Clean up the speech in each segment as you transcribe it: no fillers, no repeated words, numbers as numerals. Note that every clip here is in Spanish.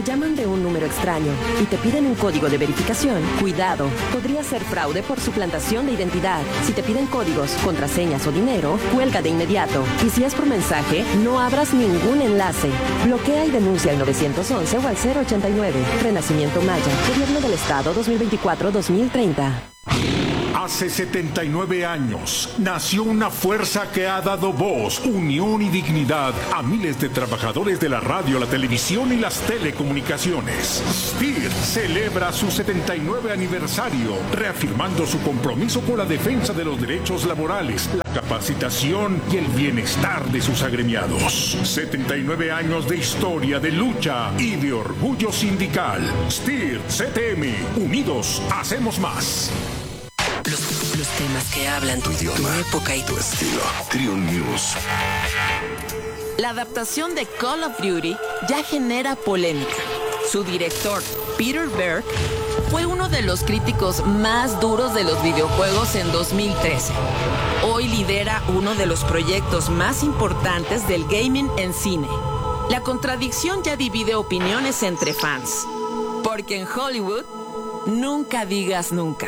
te llaman de un número extraño y te piden un código de verificación, cuidado, podría ser fraude por suplantación de identidad. Si te piden códigos, contraseñas o dinero, cuelga de inmediato. Y si es por mensaje, no abras ningún enlace. Bloquea y denuncia al 911 o al 089. Renacimiento Maya, Gobierno del Estado 2024-2030. Hace 79 años nació una fuerza que ha dado voz, unión y dignidad a miles de trabajadores de la radio, la televisión y las telecomunicaciones. STIR celebra su 79 aniversario, reafirmando su compromiso con la defensa de los derechos laborales, la capacitación y el bienestar de sus agremiados. 79 años de historia, de lucha y de orgullo sindical. STIR CTM, unidos hacemos más. Los temas que hablan tu idioma, tu época y tu estilo. Trio News. La adaptación de Call of Duty ya genera polémica. Su director, Peter Berg, fue uno de los críticos más duros de los videojuegos en 2013. Hoy lidera uno de los proyectos más importantes del gaming en cine. La contradicción ya divide opiniones entre fans. Porque en Hollywood, nunca digas nunca.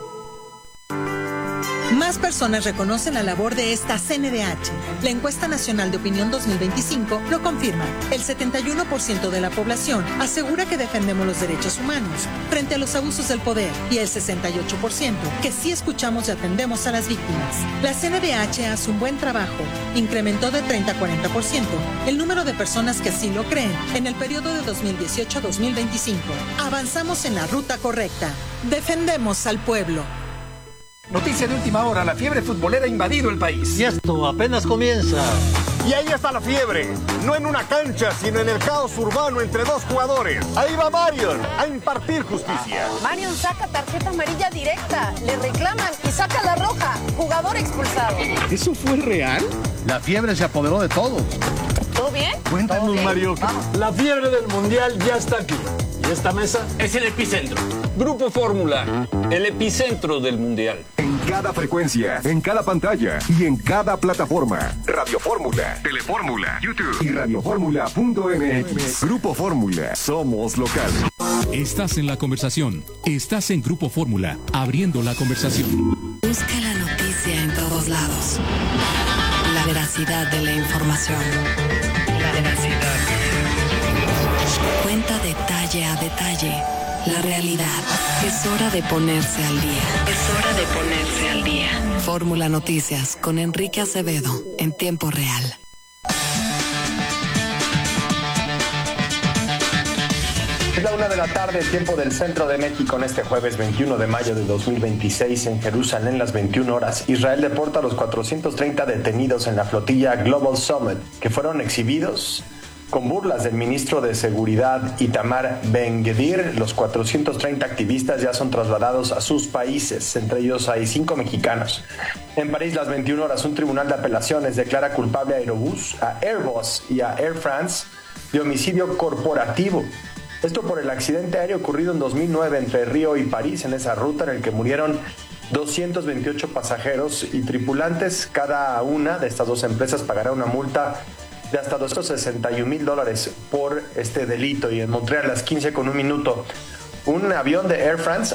Más personas reconocen la labor de esta CNDH. La encuesta nacional de opinión 2025 lo confirma. El 71% de la población asegura que defendemos los derechos humanos frente a los abusos del poder y el 68% que sí escuchamos y atendemos a las víctimas. La CNDH hace un buen trabajo. Incrementó de 30 a 40% el número de personas que así lo creen en el periodo de 2018 a 2025. Avanzamos en la ruta correcta. Defendemos al pueblo. Noticia de última hora, la fiebre futbolera ha invadido el país. Y esto apenas comienza. Y ahí está la fiebre, no en una cancha, sino en el caos urbano entre dos jugadores. Ahí va Marion a impartir justicia. Marion saca tarjeta amarilla directa, le reclaman y saca la roja. Jugador expulsado. ¿Eso fue real? La fiebre se apoderó de todo. ¿Todo bien? Cuéntanos, Mario. La fiebre del mundial ya está aquí. ¿Y esta mesa? Es el epicentro. Grupo Fórmula, el epicentro del mundial. En cada frecuencia, en cada pantalla y en cada plataforma. Radio Fórmula, Telefórmula, YouTube y radioformula.mx. Grupo Fórmula, somos local. Estás en la conversación. Estás en Grupo Fórmula, abriendo la conversación. Busca la noticia en todos lados. La veracidad de la información. La veracidad. Cuenta detalle a detalle la realidad. Es hora de ponerse al día. Es hora de ponerse al día. Fórmula Noticias con Enrique Acevedo en tiempo real. Es la 1 de la tarde, tiempo del centro de México, en este jueves 21 de mayo de 2026 en Jerusalén, las 21 horas. Israel deporta a los 430 detenidos en la flotilla Global Summit, que fueron exhibidos con burlas del ministro de Seguridad Itamar Ben-Gvir. Los 430 activistas ya son trasladados a sus países, entre ellos hay 5 mexicanos. En París, las 21 horas, un tribunal de apelaciones declara culpable a Airbus y a Air France de homicidio corporativo. Esto por el accidente aéreo ocurrido en 2009 entre Río y París, en esa ruta en el que murieron 228 pasajeros y tripulantes. Cada una de estas dos empresas pagará una multa de hasta $261,000 por este delito. Y en Montreal, a las 15:01, un avión de Air France,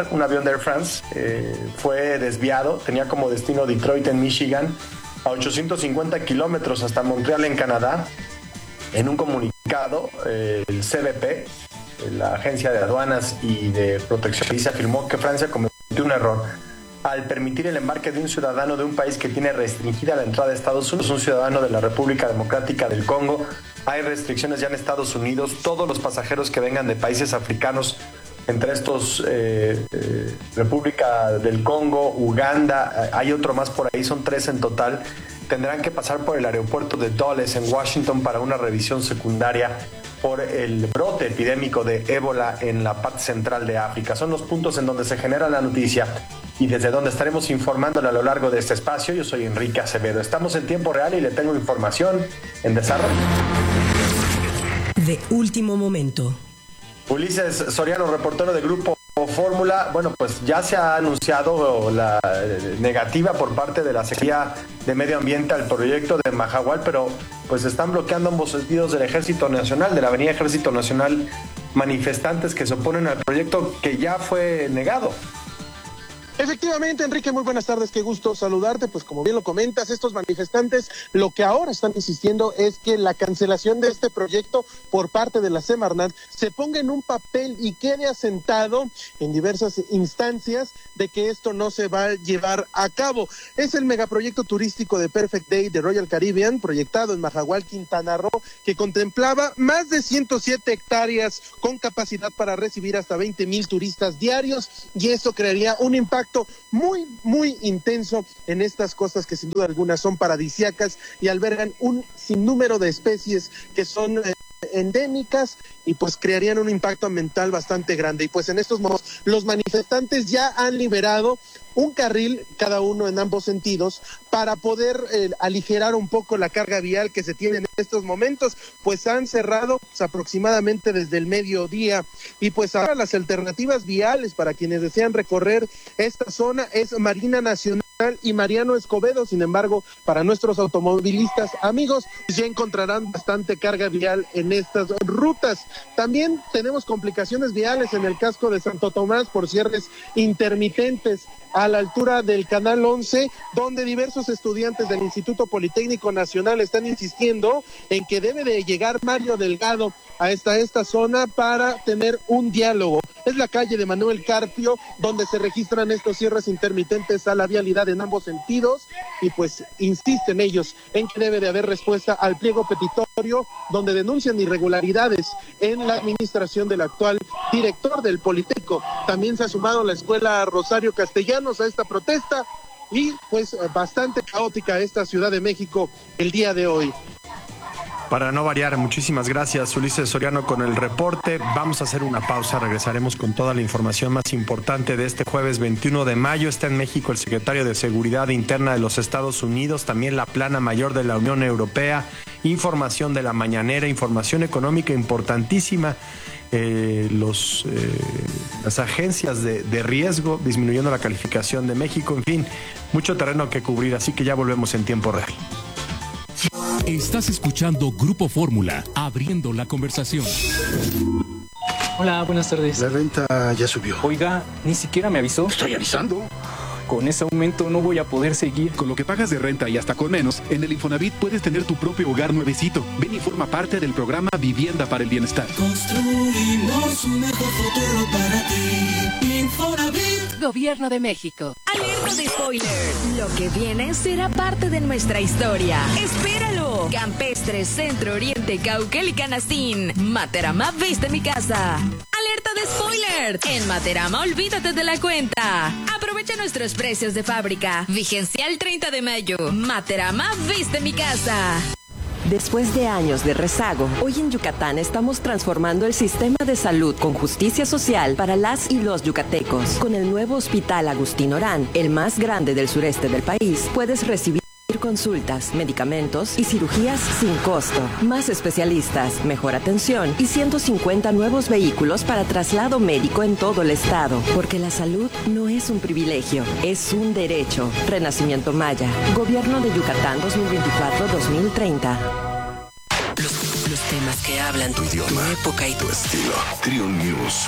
fue desviado, tenía como destino Detroit en Michigan, a 850 kilómetros hasta Montreal en Canadá. En un comunicado, el CBP, la Agencia de Aduanas y de Protección, se afirmó que Francia cometió un error al permitir el embarque de un ciudadano de un país que tiene restringida la entrada de Estados Unidos, un ciudadano de la República Democrática del Congo. Hay restricciones ya en Estados Unidos. Todos los pasajeros que vengan de países africanos, entre estos República del Congo, Uganda, hay otro más por ahí, son 3 en total, tendrán que pasar por el aeropuerto de Dulles en Washington para una revisión secundaria por el brote epidémico de ébola en la parte central de África. Son los puntos en donde se genera la noticia y desde donde estaremos informándole a lo largo de este espacio. Yo soy Enrique Acevedo. Estamos en tiempo real y le tengo información en desarrollo. De último momento. Ulises Soriano, reportero de Grupo Fórmula, bueno, pues ya se ha anunciado la negativa por parte de la Secretaría de Medio Ambiente al proyecto de Mahahual, pero pues están bloqueando ambos sentidos del Ejército Nacional, de la Avenida Ejército Nacional, manifestantes que se oponen al proyecto que ya fue negado. Efectivamente, Enrique, muy buenas tardes, qué gusto saludarte. Pues como bien lo comentas, estos manifestantes lo que ahora están insistiendo es que la cancelación de este proyecto por parte de la Semarnat se ponga en un papel y quede asentado en diversas instancias de que esto no se va a llevar a cabo. Es el megaproyecto turístico de Perfect Day de Royal Caribbean, proyectado en Mahahual, Quintana Roo, que contemplaba más de 107 hectáreas con capacidad para recibir hasta 20,000 turistas diarios, y esto crearía un impacto muy, muy intenso en estas costas que sin duda alguna son paradisíacas y albergan un sinnúmero de especies que son endémicas y pues crearían un impacto ambiental bastante grande. Y pues en estos momentos los manifestantes ya han liberado un carril, cada uno en ambos sentidos, para poder aligerar un poco la carga vial que se tiene en estos momentos, pues han cerrado pues, aproximadamente desde el mediodía. Y pues ahora las alternativas viales para quienes desean recorrer esta zona es Marina Nacional y Mariano Escobedo. Sin embargo, para nuestros automovilistas amigos, ya encontrarán bastante carga vial en estas rutas. También tenemos complicaciones viales en el casco de Santo Tomás por cierres intermitentes a la altura del Canal 11, donde diversos estudiantes del Instituto Politécnico Nacional están insistiendo en que debe de llegar Mario Delgado a esta zona para tener un diálogo. Es la calle de Manuel Carpio donde se registran estos cierres intermitentes a la vialidad en ambos sentidos, y pues insisten ellos en que debe de haber respuesta al pliego petitorio donde denuncian irregularidades en la administración del actual director del Politécnico. También se ha sumado la Escuela Rosario Castellanos a esta protesta y pues bastante caótica esta Ciudad de México el día de hoy. Para no variar, muchísimas gracias Ulises Soriano con el reporte. Vamos a hacer una pausa, regresaremos con toda la información más importante de este jueves 21 de mayo. Está en México el secretario de Seguridad Interna de los Estados Unidos, también la plana mayor de la Unión Europea, información de la mañanera, información económica importantísima. Las agencias de riesgo disminuyendo la calificación de México, en fin, mucho terreno que cubrir, así que ya volvemos en tiempo real. Estás escuchando Grupo Fórmula, abriendo la conversación. Hola, buenas tardes. La renta ya subió. Oiga, ni siquiera me avisó. Estoy avisando. Con ese aumento no voy a poder seguir. Con lo que pagas de renta y hasta con menos, en el Infonavit puedes tener tu propio hogar nuevecito. Ven y forma parte del programa Vivienda para el Bienestar. Construimos un mejor futuro para ti. Infonavit. Gobierno de México. Alerta de spoiler. Lo que viene será parte de nuestra historia. ¡Espéralo! Campestre, Centro, Oriente, Cauquel y Canastín. Materama viste mi casa. ¡Alerta de spoiler! En Materama olvídate de la cuenta. Aprovecha nuestros precios de fábrica. Vigencia el 30 de mayo. Materama viste mi casa. Después de años de rezago, hoy en Yucatán estamos transformando el sistema de salud con justicia social para las y los yucatecos. Con el nuevo Hospital Agustín Orán, el más grande del sureste del país, puedes recibir consultas, medicamentos y cirugías sin costo. Más especialistas, mejor atención y 150 nuevos vehículos para traslado médico en todo el estado. Porque la salud no es un privilegio, es un derecho. Renacimiento Maya. Gobierno de Yucatán 2024-2030. Los temas que hablan tu idioma, tu época y tu estilo. Trio News.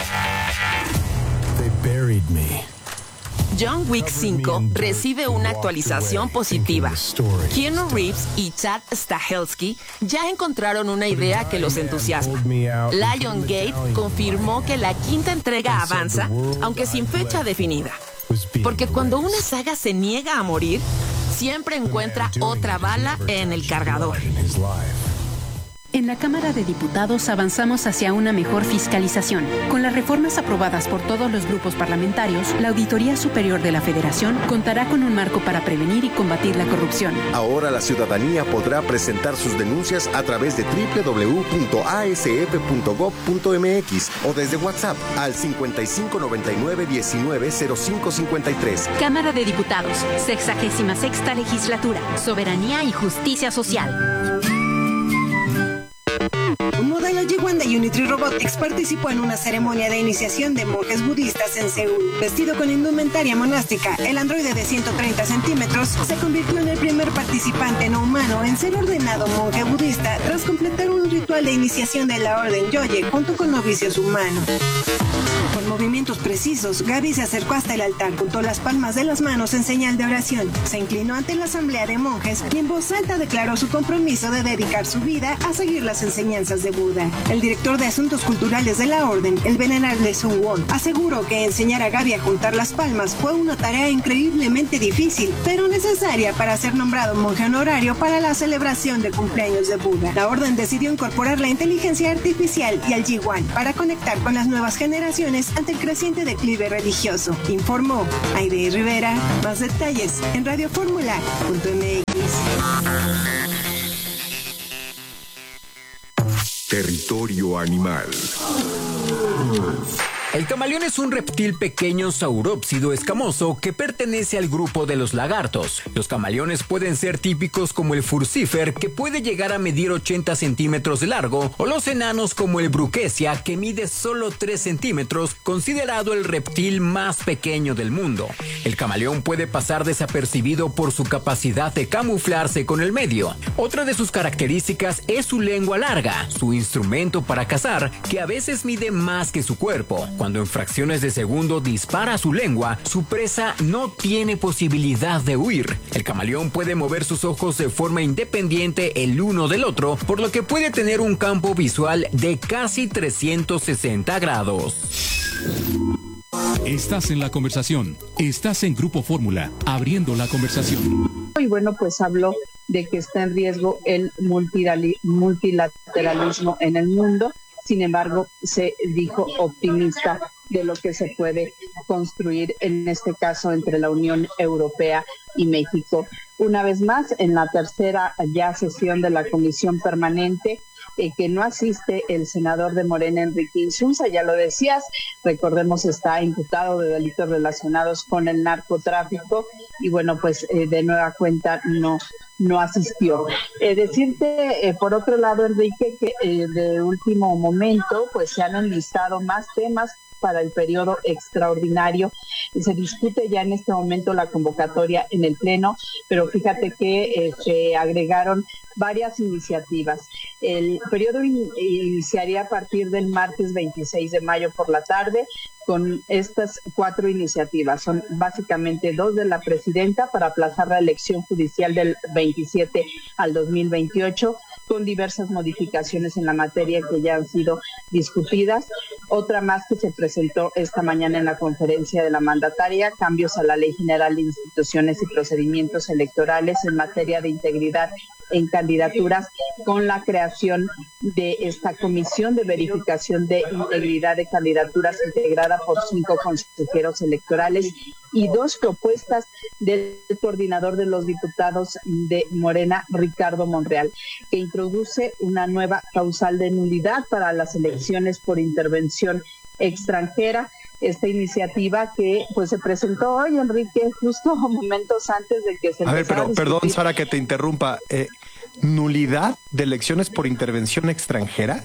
They buried me. John Wick 5 recibe una actualización positiva. Keanu Reeves y Chad Stahelski ya encontraron una idea que los entusiasma. Lionsgate confirmó que la quinta entrega avanza, aunque sin fecha definida. Porque cuando una saga se niega a morir, siempre encuentra otra bala en el cargador. En la Cámara de Diputados avanzamos hacia una mejor fiscalización. Con las reformas aprobadas por todos los grupos parlamentarios, la Auditoría Superior de la Federación contará con un marco para prevenir y combatir la corrupción. Ahora la ciudadanía podrá presentar sus denuncias a través de www.asf.gov.mx o desde WhatsApp al 5599-190553. Cámara de Diputados, 66ª Legislatura, Soberanía y Justicia Social. modelo Jiwan de Unity Robotics participó en una ceremonia de iniciación de monjes budistas en Seúl. Vestido con indumentaria monástica, el androide de 130 centímetros se convirtió en el primer participante no humano en ser ordenado monje budista tras completar un ritual de iniciación de la orden Yoye junto con novicios humanos. Con movimientos precisos, Gaby se acercó hasta el altar, juntó las palmas de las manos en señal de oración, se inclinó ante la asamblea de monjes y en voz alta declaró su compromiso de dedicar su vida a seguir las enseñanzas de Buda. El director de Asuntos Culturales de la Orden, el venerable Sun Won, aseguró que enseñar a Gaby a juntar las palmas fue una tarea increíblemente difícil, pero necesaria para ser nombrado monje honorario para la celebración del cumpleaños de Buda. La Orden decidió incorporar la inteligencia artificial y al Jiwan para conectar con las nuevas generaciones ante el creciente declive religioso, informó Aide Rivera. Más detalles en radioformula.mx. Territorio animal. El camaleón es un reptil pequeño saurópsido escamoso que pertenece al grupo de los lagartos. Los camaleones pueden ser típicos como el furcifer, que puede llegar a medir 80 centímetros de largo, o los enanos como el bruquesia, que mide solo 3 centímetros, considerado el reptil más pequeño del mundo. El camaleón puede pasar desapercibido por su capacidad de camuflarse con el medio. Otra de sus características es su lengua larga, su instrumento para cazar, que a veces mide más que su cuerpo. Cuando en fracciones de segundo dispara su lengua, su presa no tiene posibilidad de huir. El camaleón puede mover sus ojos de forma independiente el uno del otro, por lo que puede tener un campo visual de casi 360 grados. Estás en la conversación. Estás en Grupo Fórmula, abriendo la conversación. Y bueno, pues habló de que está en riesgo el multilateralismo en el mundo. Sin embargo, se dijo optimista de lo que se puede construir, en este caso, entre la Unión Europea y México. Una vez más, en la tercera ya sesión de la Comisión Permanente, que no asiste el senador de Morena, Enrique Insunza, ya lo decías, recordemos, está imputado de delitos relacionados con el narcotráfico y bueno, pues de nueva cuenta no asistió. Decirte, por otro lado, Enrique, que de último momento pues se han enlistado más temas para el periodo extraordinario. Se discute ya en este momento la convocatoria en el Pleno, pero fíjate que se agregaron varias iniciativas. El periodo iniciaría a partir del martes 26 de mayo por la tarde con estas 4 iniciativas. Son básicamente 2 de la presidenta para aplazar la elección judicial del 27 al 2028, con diversas modificaciones en la materia que ya han sido discutidas. Otra más que se presentó esta mañana en la conferencia de la mandataria, cambios a la Ley General de Instituciones y Procedimientos Electorales en materia de integridad en candidaturas, con la creación de esta comisión de verificación de integridad de candidaturas integrada por 5 consejeros electorales y 2 propuestas del coordinador de los diputados de Morena, Ricardo Monreal, que introduce una nueva causal de nulidad para las elecciones por intervención extranjera. Esta iniciativa que pues se presentó hoy, Enrique, justo momentos antes de que se empezara a discutir. Perdón, Sara, que te interrumpa. ¿Nulidad de elecciones por intervención extranjera?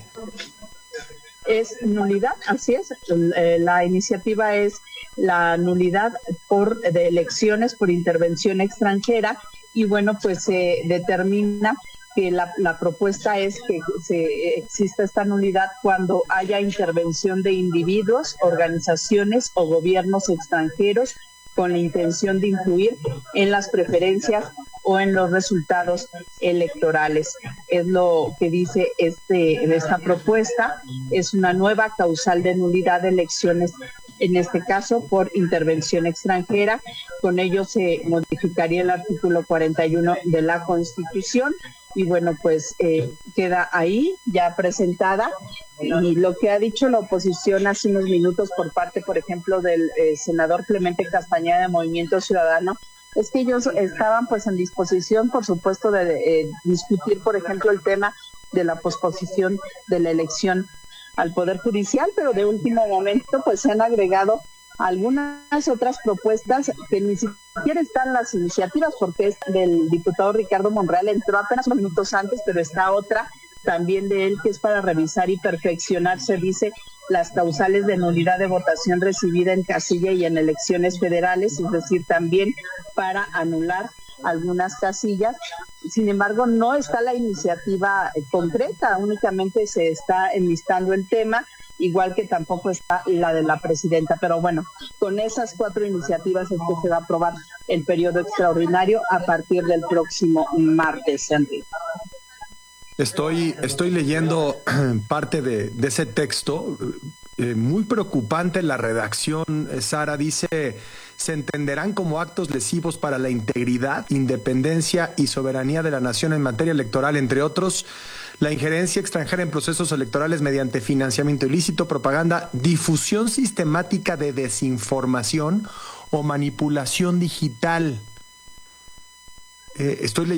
Es nulidad, así es. La iniciativa es la nulidad de elecciones por intervención extranjera y bueno, pues se determina que la propuesta es que exista esta nulidad cuando haya intervención de individuos, organizaciones o gobiernos extranjeros con la intención de influir en las preferencias o en los resultados electorales. Es lo que dice esta propuesta. Es una nueva causal de nulidad de elecciones, en este caso por intervención extranjera. Con ello se modificaría el artículo 41 de la Constitución y bueno, pues queda ahí ya presentada. Y lo que ha dicho la oposición hace unos minutos por parte, por ejemplo, del senador Clemente Castañeda de Movimiento Ciudadano, es que ellos estaban pues en disposición, por supuesto, de discutir, por ejemplo, el tema de la posposición de la elección al Poder Judicial, pero de último momento pues se han agregado algunas otras propuestas que ni siquiera están las iniciativas, porque es del diputado Ricardo Monreal, entró apenas unos minutos antes, pero está otra también de él, que es para revisar y perfeccionar, se dice, las causales de nulidad de votación recibida en casilla y en elecciones federales, es decir, también para anular algunas casillas. Sin embargo, no está la iniciativa concreta, únicamente se está enlistando el tema, igual que tampoco está la de la presidenta. Pero bueno, con esas 4 iniciativas es que se va a aprobar el periodo extraordinario a partir del próximo martes, Enrique. Estoy leyendo parte de ese texto. Muy preocupante la redacción, Sara. Dice: se entenderán como actos lesivos para la integridad, independencia y soberanía de la nación en materia electoral, entre otros, la injerencia extranjera en procesos electorales mediante financiamiento ilícito, propaganda, difusión sistemática de desinformación o manipulación digital. Estoy